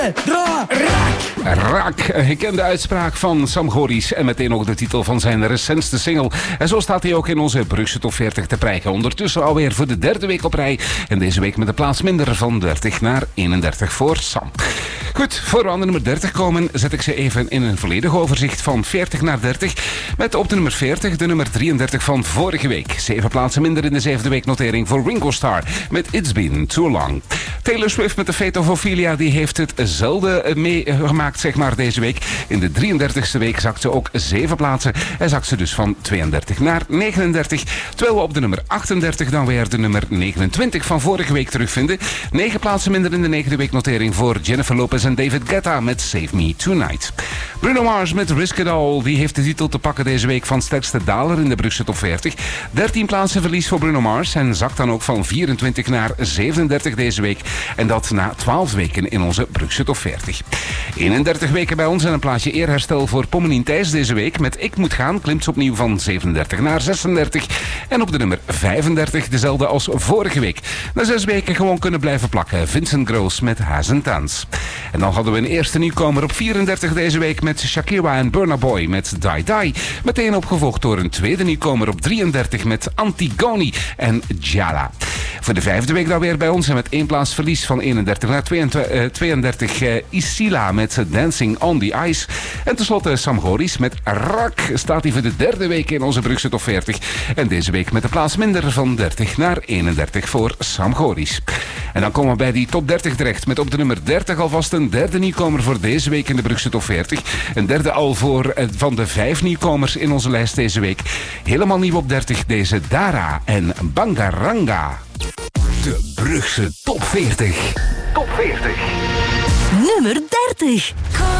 Raak, een gekende uitspraak van Sam Goris en meteen ook de titel van zijn recentste single. En zo staat hij ook in onze Brugse Top 40 te prijken. Ondertussen alweer voor de derde week op rij. En deze week met een plaats minder van 30 naar 31 voor Sam. Goed, voor we aan de nummer 30 komen, zet ik ze even in een volledig overzicht van 40 naar 30. Met op de nummer 40 de nummer 33 van vorige week. 7 plaatsen minder in de zevende weeknotering voor Ringo Starr met It's Been Too Long. Taylor Swift met The Fate of Ophelia, die heeft het zelden meegemaakt, zeg maar, deze week. In de 33e week zakt ze ook 7 plaatsen en zakt ze dus van 32 naar 39. Terwijl we op de nummer 38 dan weer de nummer 29 van vorige week terugvinden. 9 plaatsen minder in de negende weeknotering voor Jennifer Lopez en David Guetta met Save Me Tonight. Bruno Mars met Risk It All, die heeft de titel te pakken deze week van sterkste daler in de Brugse Top 40. 13 plaatsen verlies voor Bruno Mars en zakt dan ook van 24 naar 37 deze week. En dat na 12 weken in onze Brugse Top 40. 31 weken bij ons en een plaatje eerherstel voor Pommelien Thijs deze week. Met Ik Moet Gaan klimt ze opnieuw van 37 naar 36. En op de nummer 35 dezelfde als vorige week. Na 6 weken gewoon kunnen blijven plakken. Vincent Gross met Haas en Dans. En dan hadden we een eerste nieuwkomer op 34 deze week met Shakira en Burna Boy met Die Die. Meteen opgevolgd door een tweede nieuwkomer op 33 met Antigone en Jala. Voor de vijfde week dan weer bij ons en met 1 plaats verlies van 31 naar 32 Isila met Dancing on the Ice. En tenslotte Sam Goris met Rak staat hij voor de derde week in onze Brugse Top 40. En deze week met een plaats minder van 30 naar 31 voor Sam Goris. En dan komen we bij die top 30 terecht met op de nummer 30 alvast een derde nieuwkomer voor deze week in de Brugse Top 40. Een derde al voor van de 5 nieuwkomers in onze lijst deze week. Helemaal nieuw op 30 deze Dara en Bangaranga. De Brugse Top 40. Top 40. Nummer 30.